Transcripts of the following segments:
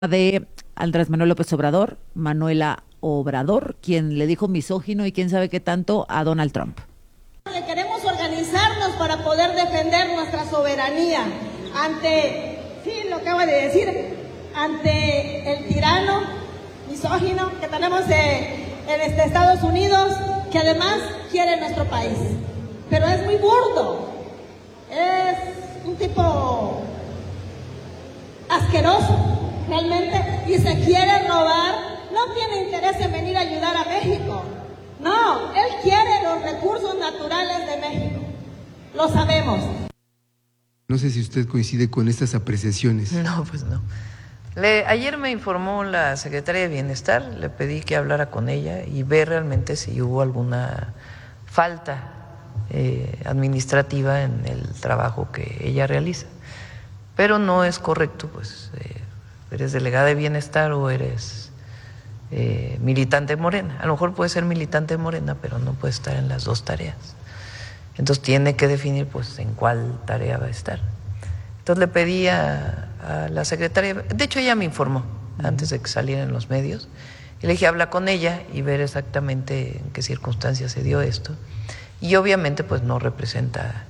De Andrés Manuel López Obrador, Manuela Obrador, quien le dijo misógino y quién sabe qué tanto a Donald Trump. Queremos organizarnos para poder defender nuestra soberanía ante, sí, lo acaba de decir, ante el tirano misógino que tenemos en Estados Unidos, que además quiere nuestro país. Pero es muy burdo, es un tipo asqueroso realmente, y se quiere robar. No tiene interés en venir a ayudar a México. No, él quiere los recursos naturales de México. Lo sabemos. No sé si usted coincide con estas apreciaciones. No, pues no. Ayer me informó la secretaria de Bienestar, le pedí que hablara con ella y ver realmente si hubo alguna falta administrativa en el trabajo que ella realiza. Pero no es correcto, pues eres delegada de Bienestar o eres militante de Morena. A lo mejor puede ser militante de Morena, pero no puede estar en las dos tareas. Entonces tiene que definir pues en cuál tarea va a estar. Entonces le pedí a la secretaria, de hecho ella me informó antes de que saliera en los medios, y le dije habla con ella y ver exactamente en qué circunstancias se dio esto. Y obviamente pues no representa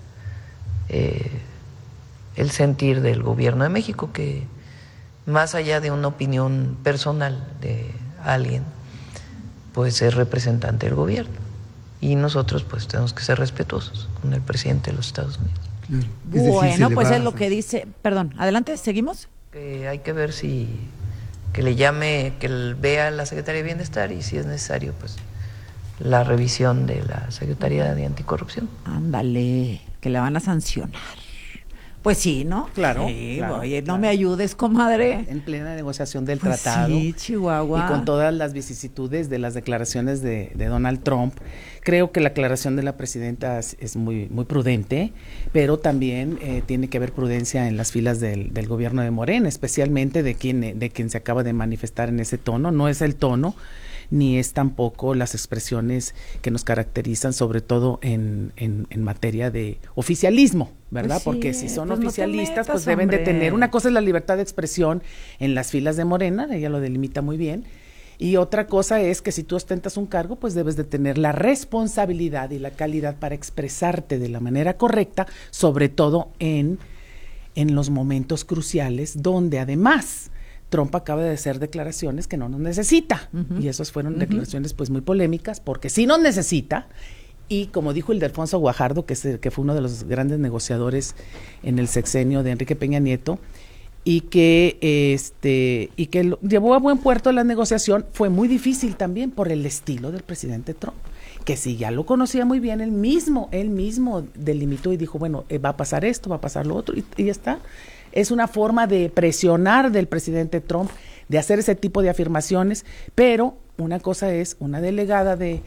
el sentir del gobierno de México, que más allá de una opinión personal de alguien, pues es representante del gobierno. Y nosotros pues tenemos que ser respetuosos con el presidente de los Estados Unidos. Claro. Bueno, pues es lo que dice. Perdón, adelante, ¿seguimos? Hay que ver que le llame, que vea la Secretaría de Bienestar y si es necesario, pues la revisión de la Secretaría de Anticorrupción. Ándale, que la van a sancionar. Pues sí, ¿no? Claro, sí, claro, oye, no claro. me ayudes, comadre. En plena negociación del Pues tratado. sí, Chihuahua. Y con todas las vicisitudes de las declaraciones de Donald Trump, creo que la aclaración de la presidenta es muy, muy prudente, pero también tiene que haber prudencia en las filas del gobierno de Morena, especialmente de quien se acaba de manifestar en ese tono. No es el tono, ni es tampoco las expresiones que nos caracterizan, sobre todo en materia de oficialismo, ¿verdad? Pues sí, porque si son pues no te oficialistas, metas, pues deben de hombre. tener, una cosa es la libertad de expresión en las filas de Morena, ella lo delimita muy bien, y otra cosa es que si tú ostentas un cargo, pues debes de tener la responsabilidad y la calidad para expresarte de la manera correcta, sobre todo en los momentos cruciales, donde además Trump acaba de hacer declaraciones que no nos necesita, y esas fueron declaraciones pues muy polémicas, porque sí nos necesita, y como dijo Ildefonso Guajardo, que fue uno de los grandes negociadores en el sexenio de Enrique Peña Nieto, y que llevó a buen puerto la negociación, fue muy difícil también por el estilo del presidente Trump, que si ya lo conocía muy bien, él mismo delimitó y dijo, bueno, va a pasar esto, va a pasar lo otro, y ya está. Es una forma de presionar del presidente Trump, de hacer ese tipo de afirmaciones, pero una cosa es una delegada del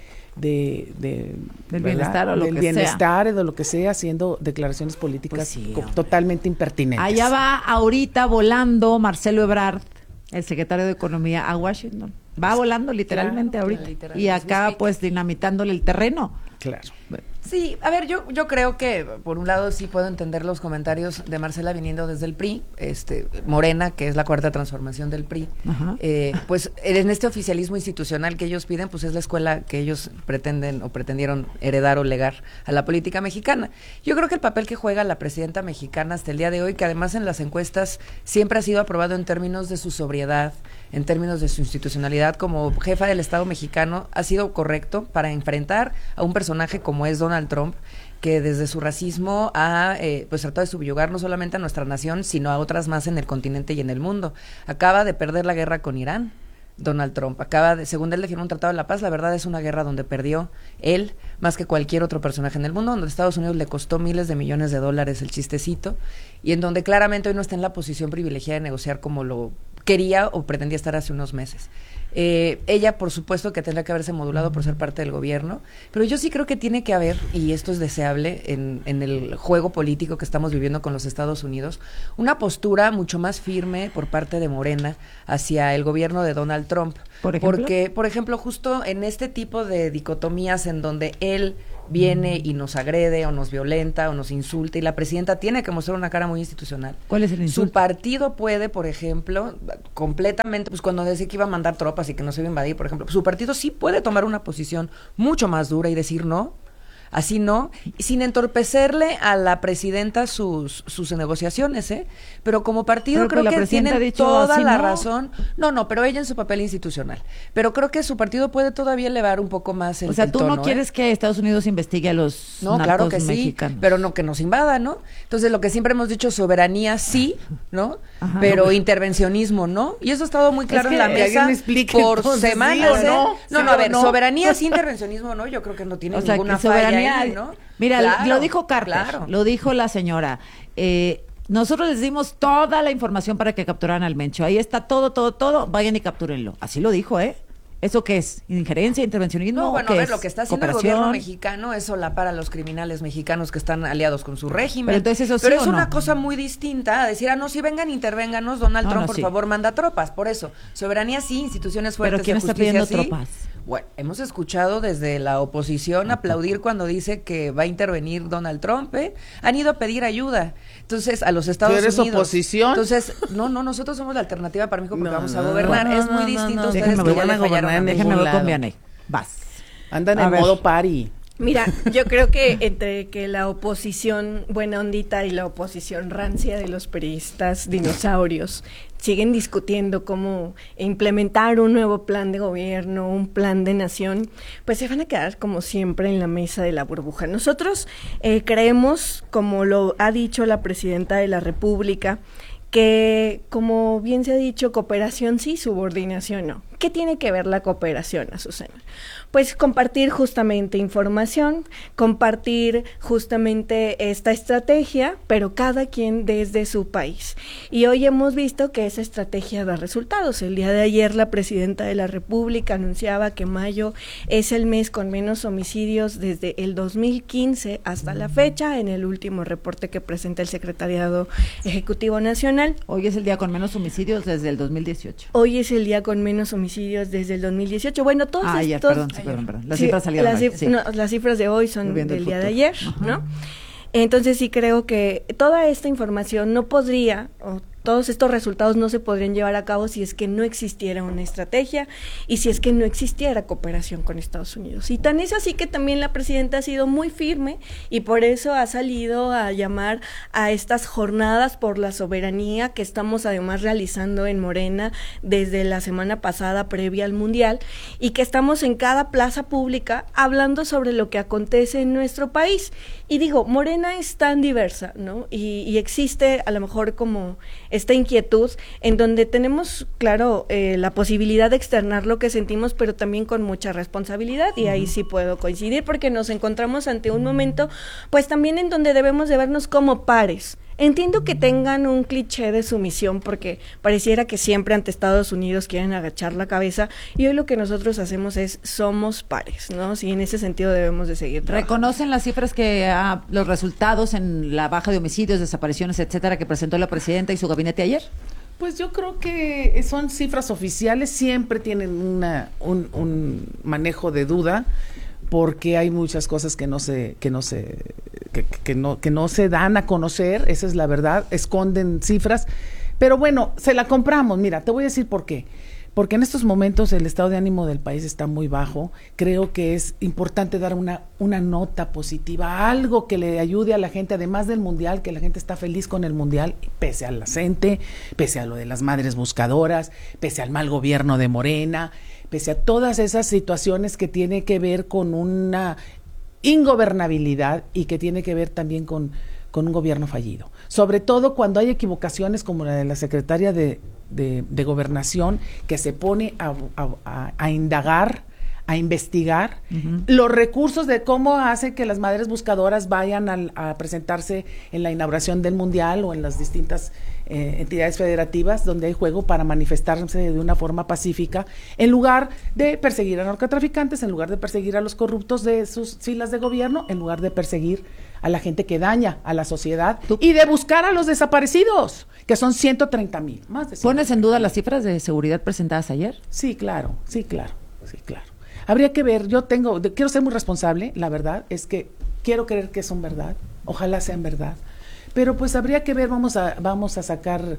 bienestar o lo del que bienestar o de lo que sea, haciendo declaraciones políticas Pues sí, totalmente impertinentes. Allá va ahorita volando Marcelo Ebrard, el secretario de Economía, a Washington. Va volando literalmente Claro, ahorita. literal. Y acá pues dinamitándole el terreno. Claro. Sí, a ver, yo creo que por un lado sí puedo entender los comentarios de Marcela viniendo desde el PRI, Morena, que es la cuarta transformación del PRI, Ajá. pues en este oficialismo institucional que ellos piden, pues es la escuela que ellos pretenden o pretendieron heredar o legar a la política mexicana. Yo creo que el papel que juega la presidenta mexicana hasta el día de hoy, que además en las encuestas siempre ha sido aprobado en términos de su sobriedad, en términos de su institucionalidad como jefa del Estado mexicano, ha sido correcto para enfrentar a un personaje como es Donald Trump, que desde su racismo ha pues tratado de subyugar no solamente a nuestra nación, sino a otras más en el continente y en el mundo. Acaba de perder la guerra con Irán, Donald Trump. Según él, firmó un tratado de la paz. La verdad es una guerra donde perdió él más que cualquier otro personaje en el mundo, donde Estados Unidos le costó miles de millones de dólares el chistecito, y en donde claramente hoy no está en la posición privilegiada de negociar como lo quería o pretendía estar hace unos meses. Ella, por supuesto, que tendrá que haberse modulado por ser parte del gobierno, pero yo sí creo que tiene que haber, y esto es deseable en el juego político que estamos viviendo con los Estados Unidos, una postura mucho más firme por parte de Morena hacia el gobierno de Donald Trump. ¿Por ejemplo? Porque, por ejemplo, justo en este tipo de dicotomías en donde él viene y nos agrede o nos violenta o nos insulta, y la presidenta tiene que mostrar una cara muy institucional. ¿Cuál es el insulto? Su partido puede, por ejemplo, completamente, pues cuando decía que iba a mandar tropas y que no se iba a invadir, por ejemplo, su partido sí puede tomar una posición mucho más dura y decir no. Así no, sin entorpecerle a la presidenta sus negociaciones, ¿eh? Pero como partido pero creo que tienen toda la razón. No, pero ella en su papel institucional. Pero creo que su partido puede todavía elevar un poco más el O sea, tú tono, no quieres que Estados Unidos investigue a los No, claro que mexicanos. sí, pero no que nos invada, ¿no? Entonces, lo que siempre hemos dicho, soberanía sí, ¿no? Ajá. Pero intervencionismo no. Y eso ha estado muy claro Es en que la mesa alguien me explique, por entonces, semanas, ¿sí o no? ¿eh? ¿Sí No, a o ver, no? soberanía sí, intervencionismo no, yo creo que no tiene O sea, ninguna que soberanía, falla ahí, ¿no? Mira, Claro, lo dijo Carter, claro. lo dijo la señora. Nosotros les dimos toda la información para que capturaran al Mencho. Ahí está todo. Vayan y captúrenlo. Así lo dijo, ¿eh? ¿Eso qué es? ¿Injerencia, intervencionismo? No, bueno, ¿qué a ver, es? lo que está haciendo el ¿Cooperación? gobierno mexicano es solapar a los criminales mexicanos que están aliados con su régimen. Pero entonces eso sí Pero o es no. una cosa muy distinta a decir, no, si vengan, intervénganos, Donald No, Trump, no, por sí. favor, manda tropas. Por eso, soberanía sí, instituciones fuertes ¿Pero quién de está justicia pidiendo sí. tropas? Bueno, hemos escuchado desde la oposición aplaudir cuando dice que va a intervenir Donald Trump, ¿eh? Han ido a pedir ayuda. Entonces, a los Estados ¿Tú eres Unidos. oposición? Entonces, no, nosotros somos la alternativa para México porque No, vamos a no, gobernar. no, es muy no, distinto no, a ustedes déjenme que voy ya a le fallaron gobernar a en México. Déjenme ver lado. con Vianey. Vas. Andan A en ver. modo party. Mira, yo creo que entre que la oposición buena ondita y la oposición rancia de los periodistas dinosaurios siguen discutiendo cómo implementar un nuevo plan de gobierno, un plan de nación, pues se van a quedar como siempre en la mesa de la burbuja. Nosotros creemos, como lo ha dicho la presidenta de la República, que, como bien se ha dicho, cooperación sí, subordinación no. ¿Qué tiene que ver la cooperación, Azucena? Pues compartir justamente información, compartir justamente esta estrategia, pero cada quien desde su país. Y hoy hemos visto que esa estrategia da resultados. El día de ayer la presidenta de la República anunciaba que mayo es el mes con menos homicidios desde el 2015 hasta la fecha, en el último reporte que presenta el Secretariado Ejecutivo Nacional. Hoy es el día con menos homicidios desde el 2018. Hoy es el día con menos homicidios desde el 2018. Bueno, todos Ayer, estos... perdón. Las cifras salieron hoy, sí. No, las cifras de hoy son Estoy viendo del el día de futuro. ayer, Ajá. ¿no? Entonces sí creo que toda esta información no podría, o todos estos resultados no se podrían llevar a cabo si es que no existiera una estrategia y si es que no existiera cooperación con Estados Unidos. Y tan es así que también la presidenta ha sido muy firme y por eso ha salido a llamar a estas jornadas por la soberanía que estamos además realizando en Morena desde la semana pasada previa al Mundial y que estamos en cada plaza pública hablando sobre lo que acontece en nuestro país. Y digo, Morena es tan diversa, ¿no? Y existe a lo mejor como esta inquietud en donde tenemos, claro, la posibilidad de externar lo que sentimos, pero también con mucha responsabilidad, y ahí sí puedo coincidir porque nos encontramos ante un momento, pues también en donde debemos de vernos como pares. Entiendo que tengan un cliché de sumisión porque pareciera que siempre ante Estados Unidos quieren agachar la cabeza y hoy lo que nosotros hacemos es somos pares, ¿no? Sí, en ese sentido debemos de seguir trabajando. ¿Reconocen las cifras que los resultados en la baja de homicidios, desapariciones, etcétera, que presentó la presidenta y su gabinete ayer? Pues yo creo que son cifras oficiales, siempre tienen un manejo de duda, porque hay muchas cosas que no se dan a conocer, esa es la verdad, esconden cifras, pero bueno, se la compramos. Mira, te voy a decir por qué. Porque en estos momentos el estado de ánimo del país está muy bajo. Creo que es importante dar una nota positiva, algo que le ayude a la gente, además del Mundial, que la gente está feliz con el Mundial, pese al acente, pese a lo de las madres buscadoras, pese al mal gobierno de Morena, pese a todas esas situaciones que tiene que ver con una ingobernabilidad y que tiene que ver también con un gobierno fallido. Sobre todo cuando hay equivocaciones como la de la secretaria de Gobernación, que se pone a indagar, a investigar los recursos de cómo hace que las madres buscadoras vayan a presentarse en la inauguración del Mundial o en las distintas entidades federativas donde hay juego para manifestarse de una forma pacífica, en lugar de perseguir a narcotraficantes, en lugar de perseguir a los corruptos de sus filas de gobierno, en lugar de perseguir a la gente que daña a la sociedad y de buscar a los desaparecidos, que son 130,000, más de 130,000. ¿Pones en duda las cifras de seguridad presentadas ayer? Sí, claro. Habría que ver, quiero ser muy responsable, la verdad, es que quiero creer que son verdad, ojalá sean verdad, pero pues habría que ver, vamos a sacar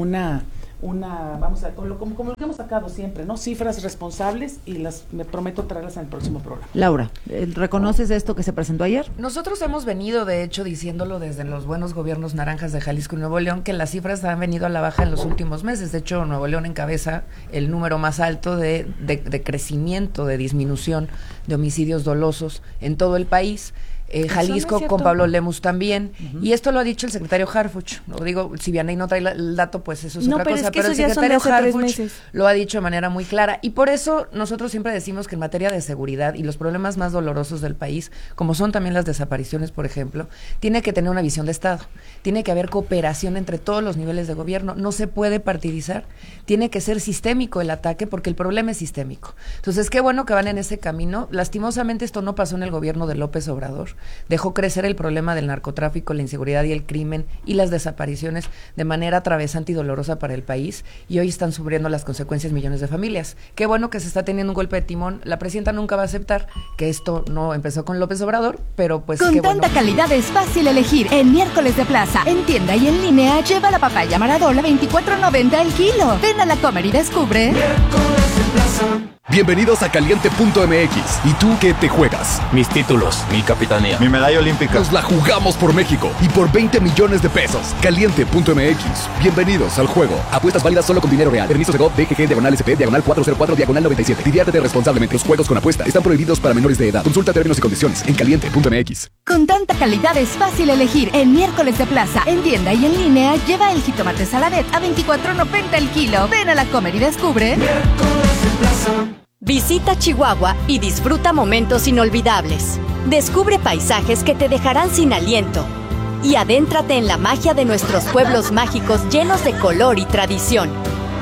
como lo que hemos sacado siempre, ¿no? Cifras responsables y me prometo traerlas en el próximo programa. Laura, ¿reconoces esto que se presentó ayer? Nosotros hemos venido, de hecho, diciéndolo desde los buenos gobiernos naranjas de Jalisco y Nuevo León, que las cifras han venido a la baja en los últimos meses. De hecho, Nuevo León encabeza el número más alto de crecimiento, de disminución de homicidios dolosos en todo el país. Jalisco con Pablo Lemus también, y esto lo ha dicho el secretario Harfuch. Lo digo, si Vianey no trae el dato, pues eso es otra cosa, pero el secretario Harfuch lo ha dicho de manera muy clara, y por eso nosotros siempre decimos que en materia de seguridad y los problemas más dolorosos del país, como son también las desapariciones, por ejemplo, tiene que tener una visión de Estado, tiene que haber cooperación entre todos los niveles de gobierno, no se puede partidizar, tiene que ser sistémico el ataque, porque el problema es sistémico. Entonces, qué bueno que van en ese camino. Lastimosamente esto no pasó en el gobierno de López Obrador. Dejó crecer el problema del narcotráfico, la inseguridad y el crimen y las desapariciones de manera atravesante y dolorosa para el país, y hoy están sufriendo las consecuencias millones de familias. Qué bueno que se está teniendo un golpe de timón. La presidenta nunca va a aceptar que esto no empezó con López Obrador, pero pues con tanta calidad es fácil elegir. En Miércoles de Plaza, en tienda y en línea, lleva la papaya Maradola $24.90 el kilo. Ven a la Comer y descubre. Miércoles de Plaza. Bienvenidos a Caliente.mx. ¿Y tú qué te juegas? Mis títulos, mi capitanía, mi medalla olímpica. Nos la jugamos por México y por 20 millones de pesos. Caliente.mx. Bienvenidos al juego. Apuestas válidas solo con dinero real. Permiso de GOV, DGG, /SP, /404, /97. Diviértete responsablemente. Los juegos con apuesta están prohibidos para menores de edad. Consulta términos y condiciones en Caliente.mx. Con tanta calidad es fácil elegir. En Miércoles de Plaza, en tienda y en línea, lleva el jitomate Saladet a $24.90 el kilo. Ven a la Comer y descubre. Miércoles de Plaza. Visita Chihuahua y disfruta momentos inolvidables. Descubre paisajes que te dejarán sin aliento. Y adéntrate en la magia de nuestros pueblos mágicos llenos de color y tradición.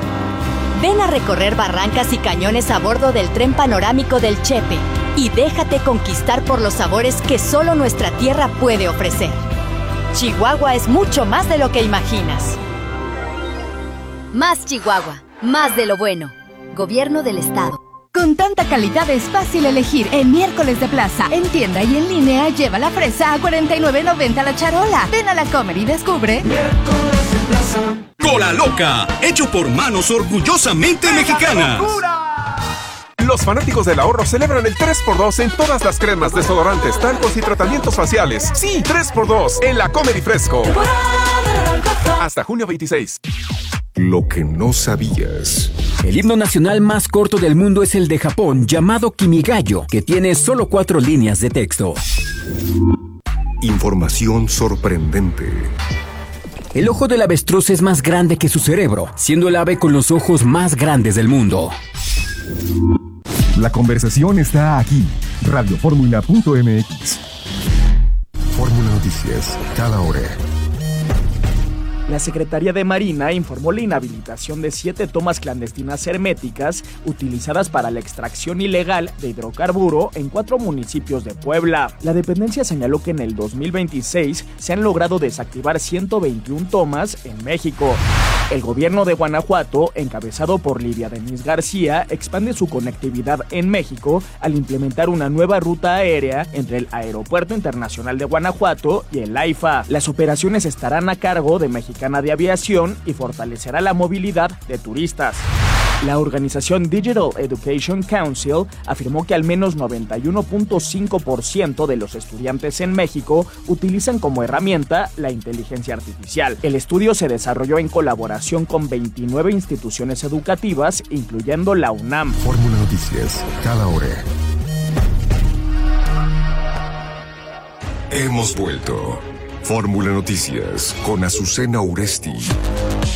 Ven a recorrer barrancas y cañones a bordo del tren panorámico del Chepe y déjate conquistar por los sabores que solo nuestra tierra puede ofrecer. Chihuahua es mucho más de lo que imaginas. Más Chihuahua, más de lo bueno. Gobierno del Estado. Con tanta calidad es fácil elegir. En Miércoles de Plaza, en tienda y en línea, lleva la fresa a $49.90 la charola. Ven a la Comer y descubre. Miércoles de Plaza. Cola Loca, hecho por manos orgullosamente mexicanas. Los fanáticos del ahorro celebran el 3x2 en todas las cremas, desodorantes, talcos y tratamientos faciales. Sí, 3x2 en la Comer y Fresco. Hasta junio 26. Lo que no sabías. El himno nacional más corto del mundo es el de Japón, llamado Kimigayo, que tiene solo 4 líneas de texto. Información sorprendente. El ojo del avestruz es más grande que su cerebro, siendo el ave con los ojos más grandes del mundo. La conversación está aquí. Radioformula.mx. Fórmula Noticias, cada hora. La Secretaría de Marina informó la inhabilitación de 7 tomas clandestinas herméticas utilizadas para la extracción ilegal de hidrocarburo en 4 municipios de Puebla. La dependencia señaló que en el 2026 se han logrado desactivar 121 tomas en México. El gobierno de Guanajuato, encabezado por Lidia Denise García, expande su conectividad en México al implementar una nueva ruta aérea entre el Aeropuerto Internacional de Guanajuato y el AIFA. Las operaciones estarán a cargo de Mexicana de Aviación y fortalecerá la movilidad de turistas. La organización Digital Education Council afirmó que al menos 91.5% de los estudiantes en México utilizan como herramienta la inteligencia artificial. El estudio se desarrolló en colaboración con 29 instituciones educativas, incluyendo la UNAM. Fórmula Noticias, cada hora. Hemos vuelto. Fórmula Noticias con Azucena Uresti.